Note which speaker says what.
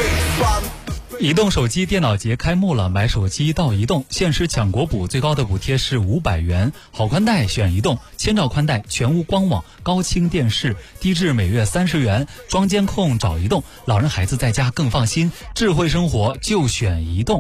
Speaker 1: 移动手机电脑节开幕了，买手机到移动，限时抢国补，最高的补贴是500元。好宽带选移动，千兆宽带，全屋光网，高清电视，低至每月30元，装监控找移动，老人孩子在家更放心，智慧生活就选移动。